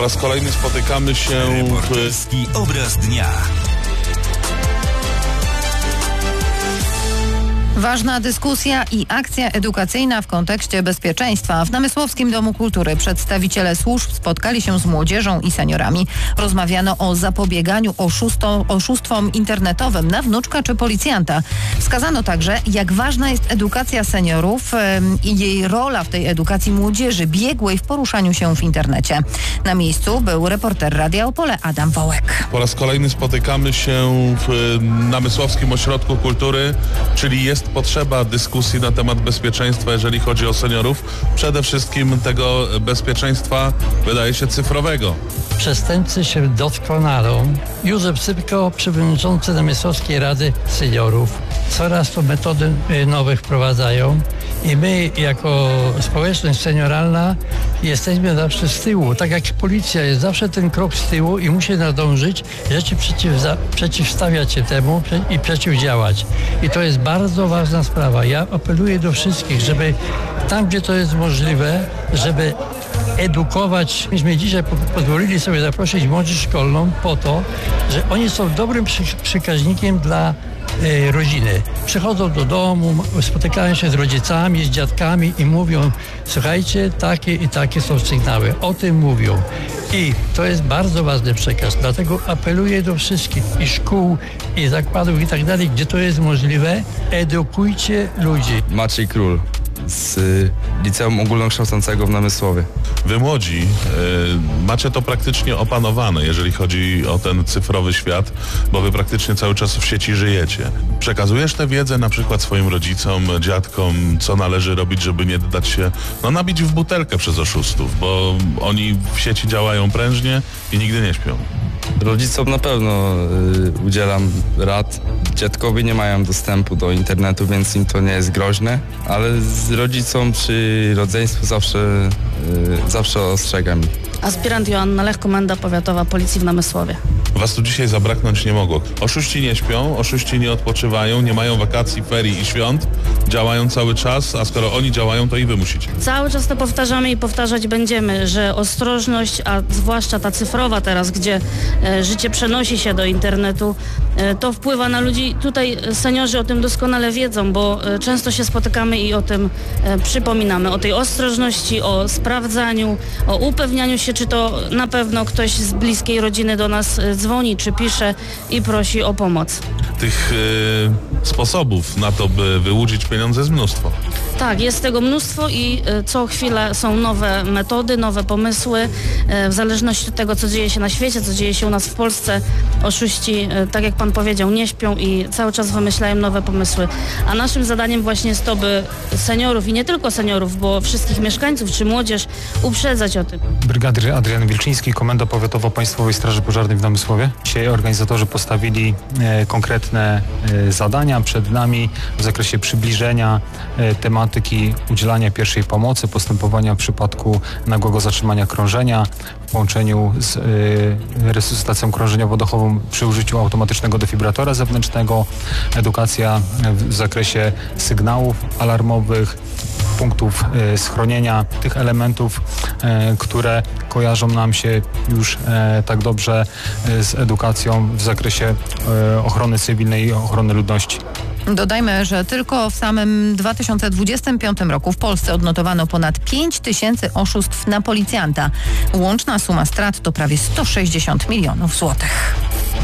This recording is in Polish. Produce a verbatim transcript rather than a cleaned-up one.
Po raz kolejny spotykamy się Reporterski obraz dnia. Ważna dyskusja i akcja edukacyjna w kontekście bezpieczeństwa. W Namysłowskim Domu Kultury przedstawiciele służb spotkali się z młodzieżą i seniorami. Rozmawiano o zapobieganiu oszustom, oszustwom internetowym na wnuczka czy policjanta. Wskazano także, jak ważna jest edukacja seniorów i jej rola w tej edukacji młodzieży biegłej w poruszaniu się w internecie. Na miejscu był reporter Radia Opole Adam Wołek. Po raz kolejny spotykamy się w Namysłowskim Ośrodku Kultury, czyli jest potrzeba dyskusji na temat bezpieczeństwa, jeżeli chodzi o seniorów. Przede wszystkim tego bezpieczeństwa, wydaje się, cyfrowego. Przestępcy się doskonalą. Józef Sypko, przewodniczący Namysłowskiej Rady Seniorów, coraz to metody nowe wprowadzają i my jako społeczność senioralna jesteśmy zawsze z tyłu. Tak jak policja jest zawsze ten krok z tyłu i musi nadążyć, rzeczy przeciw, przeciwstawiać się temu i przeciwdziałać. I to jest bardzo ważna sprawa. Ja apeluję do wszystkich, żeby tam, gdzie to jest możliwe, żeby edukować. Myśmy dzisiaj pozwolili sobie zaprosić młodzież szkolną po to, że oni są dobrym przekaźnikiem dla e, rodziny. Przychodzą do domu, spotykają się z rodzicami, z dziadkami i mówią: słuchajcie, takie i takie są sygnały. O tym mówią. I to jest bardzo ważny przekaz. Dlatego apeluję do wszystkich i szkół, i zakładów i tak dalej, gdzie to jest możliwe, edukujcie ludzi. Maciej Król z Liceum Ogólnokształcącego w Namysłowie. Wy młodzi y, macie to praktycznie opanowane, jeżeli chodzi o ten cyfrowy świat, bo wy praktycznie cały czas w sieci żyjecie. Przekazujesz tę wiedzę na przykład swoim rodzicom, dziadkom, co należy robić, żeby nie dać się no, nabić w butelkę przez oszustów, bo oni w sieci działają prężnie i nigdy nie śpią. Rodzicom na pewno y, udzielam rad. Dziadkowie nie mają dostępu do internetu, więc im to nie jest groźne, ale z rodzicom czy rodzeństwu zawsze, y, zawsze ostrzegam ich. Aspirant Joanna Lech, Komenda Powiatowa Policji w Namysłowie. Was tu dzisiaj zabraknąć nie mogło. Oszuści nie śpią, oszuści nie odpoczywają, nie mają wakacji, ferii i świąt, działają cały czas, a skoro oni działają, to i wy musicie. Cały czas to powtarzamy i powtarzać będziemy, że ostrożność, a zwłaszcza ta cyfrowa teraz, gdzie e, życie przenosi się do internetu, e, to wpływa na ludzi. Tutaj seniorzy o tym doskonale wiedzą, bo e, często się spotykamy i o tym e, przypominamy. O tej ostrożności, o sprawdzaniu, o upewnianiu się, czy to na pewno ktoś z bliskiej rodziny do nas e, dzwoni, czy pisze i prosi o pomoc. Tych y, sposobów na to, by wyłudzić pieniądze jest mnóstwo. Tak, jest tego mnóstwo i y, co chwilę są nowe metody, nowe pomysły. Y, w zależności od tego, co dzieje się na świecie, co dzieje się u nas w Polsce, oszuści, y, tak jak pan powiedział, nie śpią i cały czas wymyślają nowe pomysły. A naszym zadaniem właśnie jest to, by seniorów i nie tylko seniorów, bo wszystkich mieszkańców czy młodzież uprzedzać o tym. Brygadyr Adrian Wilczyński, Komenda Powiatowa Państwowej Straży Pożarnej w Namysłowie. Dzisiaj organizatorzy postawili e, konkretne e, zadania przed nami w zakresie przybliżenia e, tematyki udzielania pierwszej pomocy, postępowania w przypadku nagłego zatrzymania krążenia w połączeniu z e, resuscytacją krążeniowo-oddechową przy użyciu automatycznego defibrylatora zewnętrznego, edukacja w zakresie sygnałów alarmowych, punktów e, schronienia, tych elementów, e, które kojarzą nam się już e, tak dobrze e, z edukacją w zakresie e, ochrony cywilnej i ochrony ludności. Dodajmy, że tylko w samym dwa tysiące dwudziestym piątym roku w Polsce odnotowano ponad pięć tysięcy oszustw na policjanta. Łączna suma strat to prawie sto sześćdziesiąt milionów złotych.